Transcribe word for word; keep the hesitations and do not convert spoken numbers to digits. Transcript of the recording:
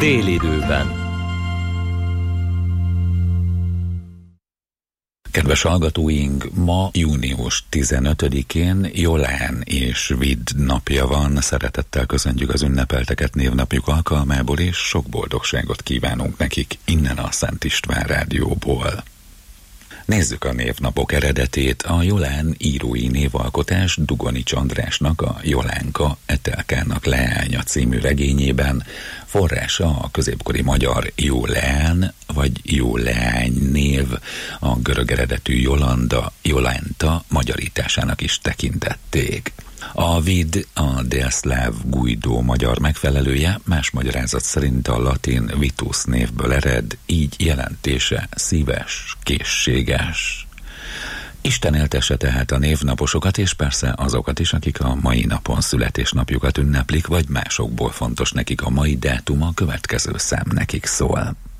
Télidőben. Kedves hallgatóink, ma június tizenötödikén Jolán és Vid napja van. Szeretettel köszöntjük az ünnepelteket névnapjuk alkalmából, és sok boldogságot kívánunk nekik innen a Szent István Rádióból. Nézzük a névnapok eredetét. A Jolán írói névalkotás Dugonics Andrásnak a Jolánka Etelkának leánya című regényében, forrása a középkori magyar Jóleán vagy Jóleány név, a görög eredetű Jolanda, Jolánta magyarításának is tekintették. A Vid, a délszláv Guido magyar megfelelője, más magyarázat szerint a latin vitus névből ered, így jelentése szíves, készséges. Isten éltesse tehát a névnaposokat, és persze azokat is, akik a mai napon születésnapjukat ünneplik, vagy másokból fontos nekik a mai dátum, a következő szám nekik szól.